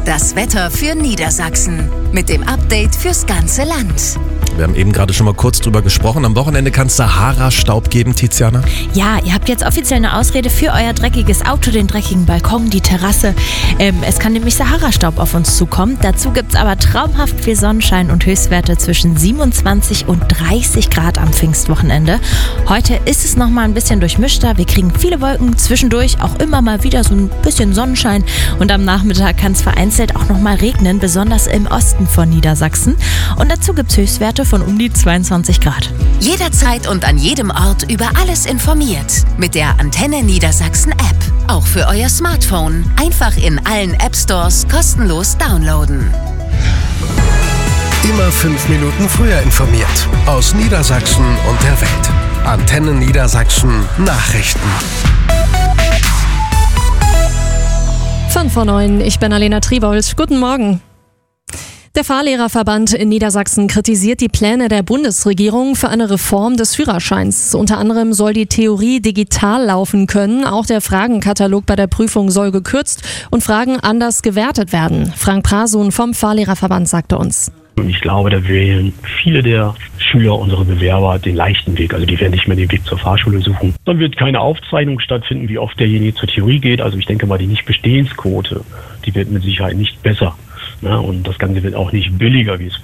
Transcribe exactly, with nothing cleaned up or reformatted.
Das Wetter für Niedersachsen mit dem Update fürs ganze Land. Wir haben eben gerade schon mal kurz drüber gesprochen. Am Wochenende kann es Sahara-Staub geben, Tiziana? Ja, ihr habt jetzt offiziell eine Ausrede für euer dreckiges Auto, den dreckigen Balkon, die Terrasse. Ähm, es kann nämlich Sahara-Staub auf uns zukommen. Dazu gibt es aber traumhaft viel Sonnenschein und Höchstwerte zwischen siebenundzwanzig und dreißig Grad am Pfingstwochenende. Heute ist es nochmal ein bisschen durchmischter. Wir kriegen viele Wolken, zwischendurch auch immer mal wieder so ein bisschen Sonnenschein. Und am Nachmittag kann es vereinzelt auch nochmal regnen, besonders im Osten von Niedersachsen. Und dazu gibt es Höchstwerte von um die zweiundzwanzig Grad. Jederzeit und an jedem Ort über alles informiert. Mit der Antenne Niedersachsen App. Auch für euer Smartphone. Einfach in allen App Stores kostenlos downloaden. Immer fünf Minuten früher informiert. Aus Niedersachsen und der Welt. Antenne Niedersachsen Nachrichten. Fünf vor neun, ich bin Alena Triebold. Guten Morgen. Der Fahrlehrerverband in Niedersachsen kritisiert die Pläne der Bundesregierung für eine Reform des Führerscheins. Unter anderem soll die Theorie digital laufen können. Auch der Fragenkatalog bei der Prüfung soll gekürzt und Fragen anders gewertet werden. Frank Prasun vom Fahrlehrerverband sagte uns. Und ich glaube, da wählen viele der Schüler, unsere Bewerber, den leichten Weg. Also die werden nicht mehr den Weg zur Fahrschule suchen. Dann wird keine Aufzeichnung stattfinden, wie oft derjenige zur Theorie geht. Also ich denke mal, die Nichtbestehensquote, die wird mit Sicherheit nicht besser. Ja, und das Ganze wird auch nicht billiger, wie es